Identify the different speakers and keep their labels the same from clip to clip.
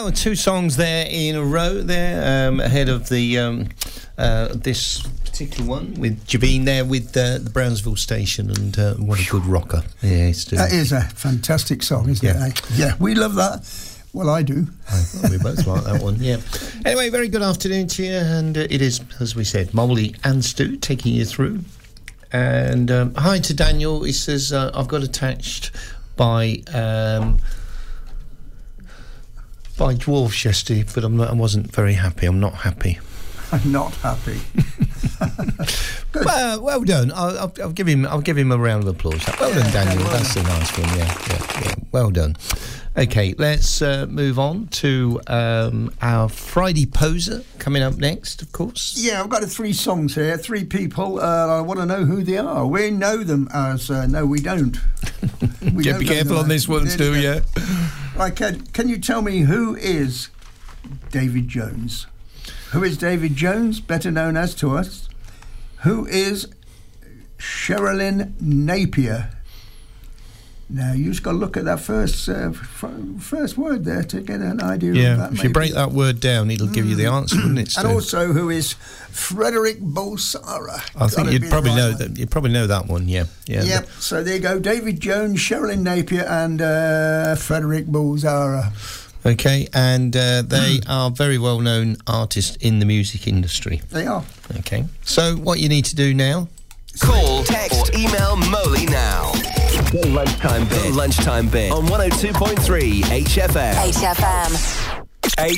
Speaker 1: Well, 2 songs there in a row there, ahead of the this particular one with Javine there with the Brownsville Station, and what a good rocker. Yeah, it's doing.
Speaker 2: That is a fantastic song, isn't it? Eh? Yeah, we love that. Well, I do.
Speaker 1: Well, we both like that one, yeah. Anyway, very good afternoon to you, and it is, as we said, Molly and Stu taking you through. And hi to Daniel. He says, I've got attached by Dwarfs yesterday, but I wasn't very happy. I'm not happy.
Speaker 2: I'm not happy.
Speaker 1: Well done. I'll give him a round of applause. Well done, Daniel. That's a nice one. Yeah. Well done. Okay, let's move on to our Friday Poser coming up next, of course.
Speaker 2: Yeah, I've got 3 songs here, 3 people. I want to know who they are. We know them as... no, we don't.
Speaker 1: Yeah, be careful on this one, Stu, yeah.
Speaker 2: Right, can you tell me who is David Jones? Who is David Jones, better known as to us? Who is Sherilyn Napier? Now, you just got to look at that first word there to get an idea of that.
Speaker 1: Yeah, if you break that word down, it'll give you the answer, wouldn't it, Stu?
Speaker 2: And also, who is Frederick Bulsara?
Speaker 1: I think you'd probably know that. You probably know that one, yeah.
Speaker 2: Yep, so there you go. David Jones, Sherilyn Napier and Frederick Bulsara.
Speaker 1: Okay, and they are very well-known artists in the music industry.
Speaker 2: They are.
Speaker 1: Okay, so what you need to do now...
Speaker 3: Call, text, or email Molly now. The Lunchtime Bit on 102.3 HFM.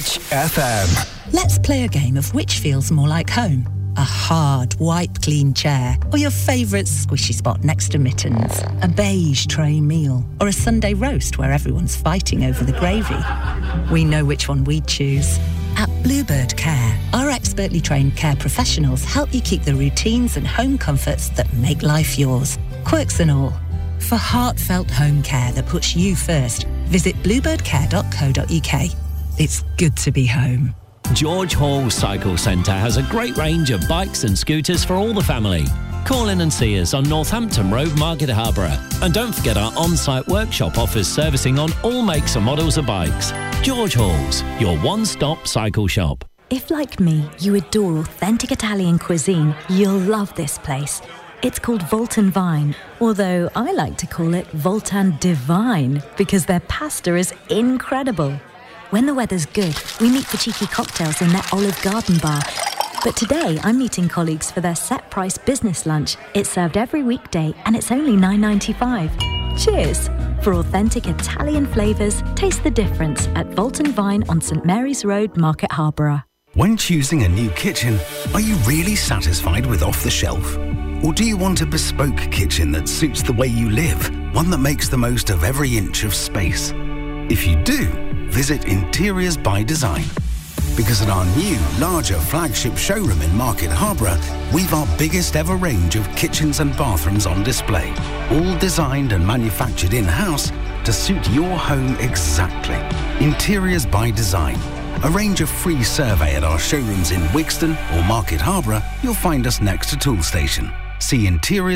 Speaker 3: HFM.
Speaker 4: Let's play a game of which feels more like home. A hard, wipe-clean chair, or your favourite squishy spot next to mittens, a beige tray meal, or a Sunday roast where everyone's fighting over the gravy. We know which one we'd choose. At Bluebird Care, our expertly trained care professionals help you keep the routines and home comforts that make life yours, quirks and all. For heartfelt home care that puts you first, visit bluebirdcare.co.uk. It's good to be home.
Speaker 5: George Hall Cycle Centre has a great range of bikes and scooters for all the family. Call in and see us on Northampton Road, Market Harborough. And don't forget our on-site workshop offers servicing on all makes and models of bikes. George Hall's, your one-stop cycle shop.
Speaker 6: If, like me, you adore authentic Italian cuisine, you'll love this place. It's called Voltan Vine, although I like to call it Voltan Divine because their pasta is incredible. When the weather's good, we meet for cheeky cocktails in their Olive Garden bar. But today, I'm meeting colleagues for their set-price business lunch. It's served every weekday, and it's only $9.95. Cheers! For authentic Italian flavours, taste the difference at Voltan Vine on St Mary's Road, Market Harborough.
Speaker 7: When choosing a new kitchen, are you really satisfied with off-the-shelf? Or do you want a bespoke kitchen that suits the way you live, one that makes the most of every inch of space? If you do, visit Interiors by Design. Because at our new, larger flagship showroom in Market Harborough, we've our biggest ever range of kitchens and bathrooms on display, all designed and manufactured in-house to suit your home exactly. Interiors by Design. Arrange a free survey at our showrooms in Wixton or Market Harborough. You'll find us next to Tool Station. See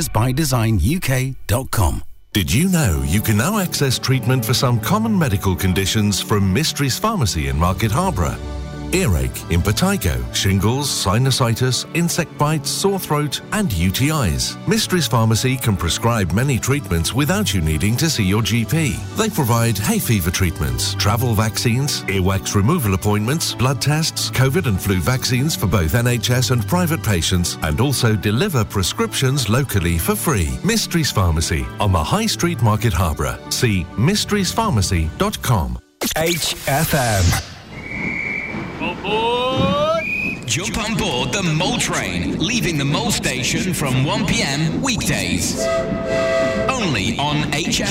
Speaker 7: interiorsbydesignuk.com.
Speaker 8: Did you know you can now access treatment for some common medical conditions from Mysteries Pharmacy in Market Harborough? Earache, impetigo, shingles, sinusitis, insect bites, sore throat and UTIs. Mysteries Pharmacy can prescribe many treatments without you needing to see your GP. They provide hay fever treatments, travel vaccines, earwax removal appointments, blood tests, COVID and flu vaccines for both NHS and private patients, and also deliver prescriptions locally for free. Mysteries Pharmacy on the High Street, Market Harborough. See mysteriespharmacy.com.
Speaker 3: HFM.
Speaker 9: Jump on board the Mole Train, leaving the Mole Station from 1 p.m. weekdays. Only on HFM.